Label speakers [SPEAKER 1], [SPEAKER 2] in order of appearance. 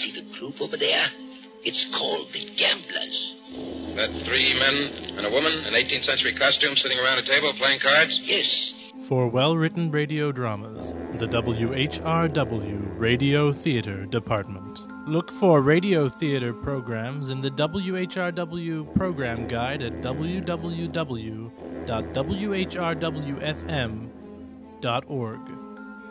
[SPEAKER 1] See the group over there? It's called the Gamblers.
[SPEAKER 2] That 3 men and a woman in 18th century costume sitting around a table playing cards?
[SPEAKER 1] Yes.
[SPEAKER 3] For well-written radio dramas, the WHRW Radio Theater Department. Look for radio theater programs in the WHRW program guide at www.whrwfm.org.